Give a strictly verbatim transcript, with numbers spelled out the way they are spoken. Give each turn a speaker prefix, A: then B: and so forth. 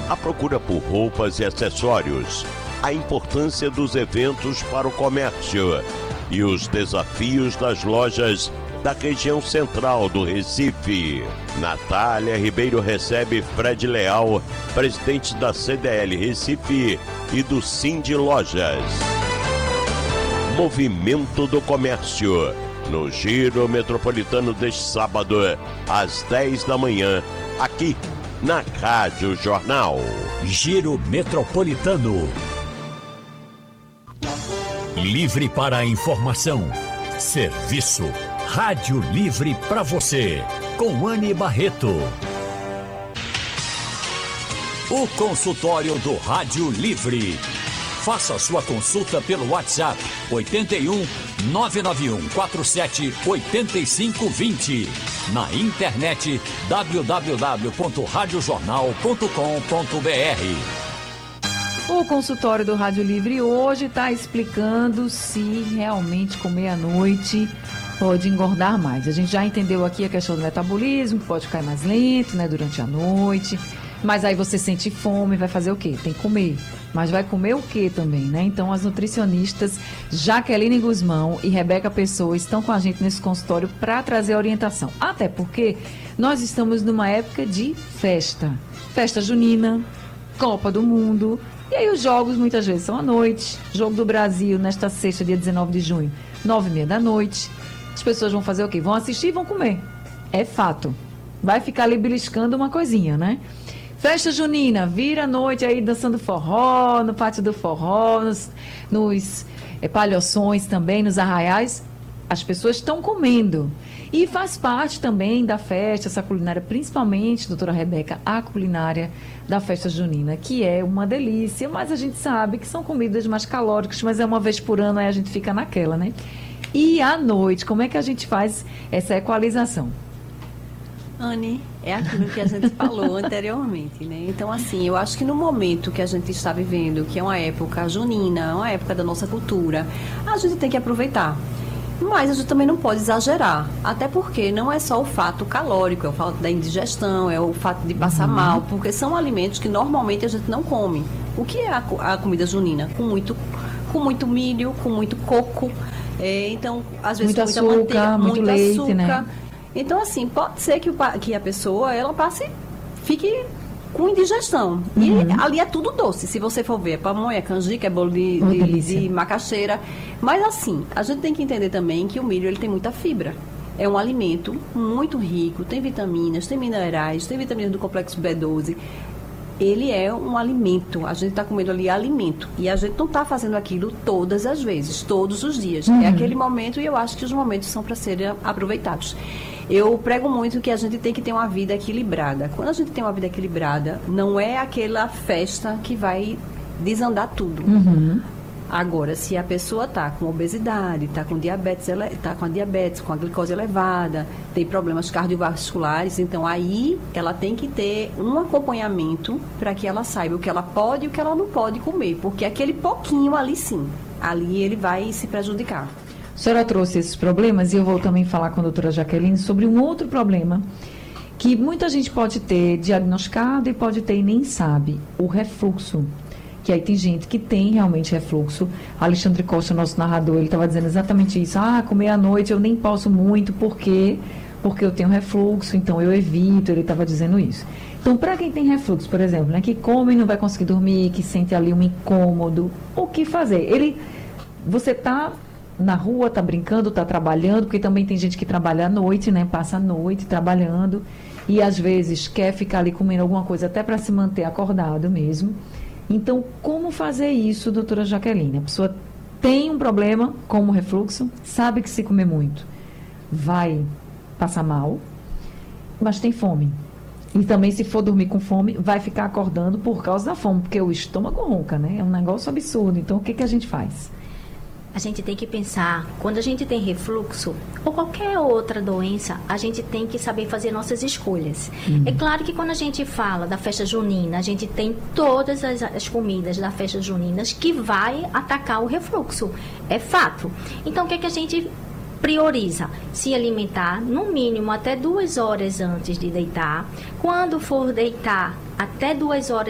A: A procura por roupas e acessórios, a importância dos eventos para o comércio e os desafios das lojas da região central do Recife. Natália Ribeiro recebe Fred Leal, presidente da C D L Recife e do Cindy Lojas. Movimento do Comércio, no Giro Metropolitano deste sábado, às dez da manhã, aqui na Rádio Jornal.
B: Giro Metropolitano. Livre para a informação. Serviço. Rádio Livre para você. Com Anne Barreto. O consultório do Rádio Livre. Faça sua consulta pelo WhatsApp oito um nove nove um quatro sete oito cinco dois zero. Na internet w w w ponto rádio jornal ponto com ponto b r.
C: O consultório do Rádio Livre hoje está explicando se realmente comer à noite pode engordar mais. A gente já entendeu aqui a questão do metabolismo, que pode ficar mais lento, né, durante a noite. Mas aí você sente fome, vai fazer o quê? Tem que comer. Mas vai comer o quê também, né? Então as nutricionistas Jaqueline Guzmão e Rebeca Pessoa estão com a gente nesse consultório para trazer orientação. Até porque nós estamos numa época de festa. Festa junina, Copa do Mundo. E aí os jogos muitas vezes são à noite. Jogo do Brasil nesta sexta, dia dezenove de junho, nove e meia da noite. As pessoas vão fazer o quê? Vão assistir e vão comer. É fato. Vai ficar ali beliscando uma coisinha, né? Festa junina, vira a noite aí dançando forró, no pátio do forró, nos, nos é, palhoções também, nos arraiais. As pessoas estão comendo. E faz parte também da festa, essa culinária, principalmente, doutora Rebeca, a culinária da festa junina, que é uma delícia, mas a gente sabe que são comidas mais calóricas, mas é uma vez por ano, aí a gente fica naquela, né? E à noite, como é que a gente faz essa equalização?
D: Anne, é aquilo que a gente falou anteriormente, né? Então, assim, eu acho que no momento que a gente está vivendo, que é uma época junina, uma época da nossa cultura, a gente tem que aproveitar. Mas a gente também não pode exagerar, até porque não é só o fato calórico, é o fato da indigestão, é o fato de passar uhum. mal, porque são alimentos que normalmente a gente não come. O que é a, a comida junina? Com muito, com muito milho, com muito coco, é, então, às vezes
C: muito
D: com muita
C: açúcar,
D: manteiga,
C: muito
D: muito
C: leite,
D: açúcar.
C: Né?
D: Então, assim, pode ser que, o, que a pessoa, ela passe, fique com indigestão. Uhum. E ali é tudo doce. Se você for ver, é pamonha, é canjica, é bolo de,
C: oh,
D: de, de macaxeira. Mas, assim, a gente tem que entender também que o milho, ele tem muita fibra. É um alimento muito rico, tem vitaminas, tem minerais, tem vitaminas do complexo B doze. Ele é um alimento, a gente está comendo ali alimento. E a gente não está fazendo aquilo todas as vezes, todos os dias. Uhum. É aquele momento, e eu acho que os momentos são para serem aproveitados. Eu prego muito que a gente tem que ter uma vida equilibrada. Quando a gente tem uma vida equilibrada, não é aquela festa que vai desandar tudo.
C: Uhum.
D: Agora, se a pessoa está com obesidade, está com diabetes, está com a diabetes, com a glicose elevada, tem problemas cardiovasculares, então aí ela tem que ter um acompanhamento para que ela saiba o que ela pode e o que ela não pode comer, porque aquele pouquinho ali sim, ali ele vai se prejudicar.
C: A senhora trouxe esses problemas e eu vou também falar com a doutora Jaqueline sobre um outro problema que muita gente pode ter diagnosticado e pode ter e nem sabe, o refluxo. Que aí tem gente que tem realmente refluxo. Alexandre Costa, nosso narrador, ele estava dizendo exatamente isso. Ah, comer à noite eu nem posso muito, por quê? Porque eu tenho refluxo, então eu evito, ele estava dizendo isso. Então, para quem tem refluxo, por exemplo, né, que come e não vai conseguir dormir, que sente ali um incômodo, o que fazer? Ele, você está na rua, está brincando, está trabalhando, porque também tem gente que trabalha à noite, né, passa a noite trabalhando e às vezes quer ficar ali comendo alguma coisa até para se manter acordado mesmo. Então, como fazer isso, doutora Jaqueline? A pessoa tem um problema como refluxo, sabe que se comer muito vai passar mal, mas tem fome. E também, se for dormir com fome, vai ficar acordando por causa da fome, porque o estômago ronca, né? É um negócio absurdo. Então, o que, que a gente faz?
E: A gente tem que pensar, quando a gente tem refluxo ou qualquer outra doença, a gente tem que saber fazer nossas escolhas. Uhum. É claro que quando a gente fala da festa junina, a gente tem todas as, as comidas da festa junina que vai atacar o refluxo. É fato. Então, o que, é que a gente prioriza? Se alimentar, no mínimo, até duas horas antes de deitar. Quando for deitar, até duas horas